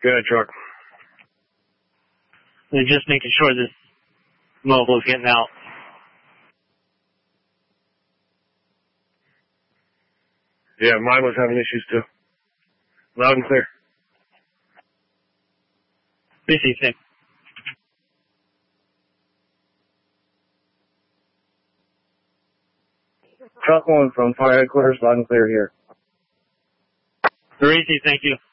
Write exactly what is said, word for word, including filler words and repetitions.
Good, truck. They're just making sure this mobile is getting out. Yeah, mine was having issues too. Loud and clear. Busy thing. Truck one from fire headquarters, loud and clear here. Very easy, thank you.